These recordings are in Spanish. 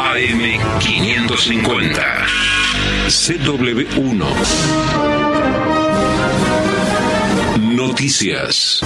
AM550. CW1. Noticias.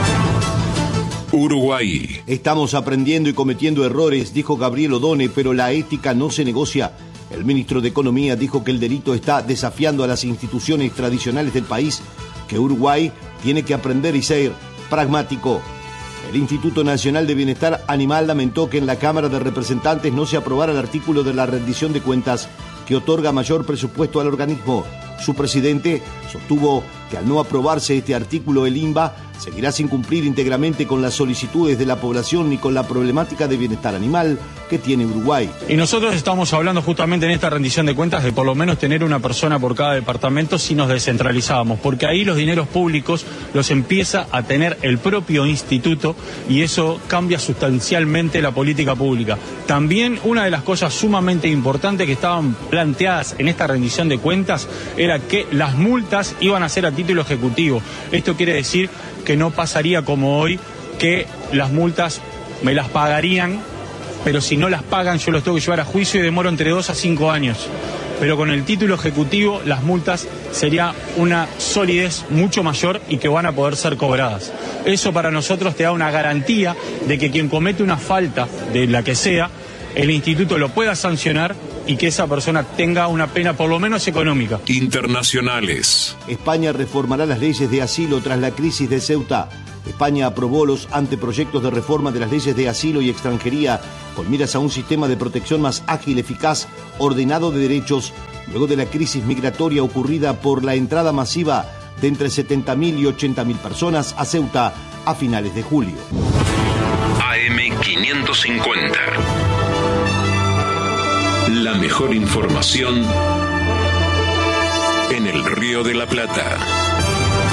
Uruguay. Estamos aprendiendo y cometiendo errores, dijo Gabriel Odone, pero la ética no se negocia. El ministro de Economía dijo que el delito está desafiando a las instituciones tradicionales del país, que Uruguay tiene que aprender y ser pragmático. El Instituto Nacional de Bienestar Animal lamentó que en la Cámara de Representantes no se aprobara el artículo de la rendición de cuentas que otorga mayor presupuesto al organismo. Su presidente sostuvo que al no aprobarse este artículo, el INBA seguirá sin cumplir íntegramente con las solicitudes de la población ni con la problemática de bienestar animal que tiene Uruguay. Y nosotros estamos hablando justamente en esta rendición de cuentas de por lo menos tener una persona por cada departamento si nos descentralizamos, porque ahí los dineros públicos los empieza a tener el propio instituto y eso cambia sustancialmente la política pública. También una de las cosas sumamente importantes que estaban planteadas en esta rendición de cuentas era que las multas iban a ser a título ejecutivo. Esto quiere decir que no pasaría como hoy, que las multas me las pagarían, pero si no las pagan yo los tengo que llevar a juicio y demoro entre 2 a 5 años. Pero con el título ejecutivo las multas sería una solidez mucho mayor y que van a poder ser cobradas. Eso para nosotros te da una garantía de que quien comete una falta, de la que sea, el instituto lo pueda sancionar y que esa persona tenga una pena por lo menos económica. Internacionales. España reformará las leyes de asilo tras la crisis de Ceuta. España aprobó los anteproyectos de reforma de las leyes de asilo y extranjería con miras a un sistema de protección más ágil, eficaz, ordenado de derechos, luego de la crisis migratoria ocurrida por la entrada masiva de entre 70.000 y 80.000 personas a Ceuta a finales de julio. AM550. La mejor información en el Río de la Plata.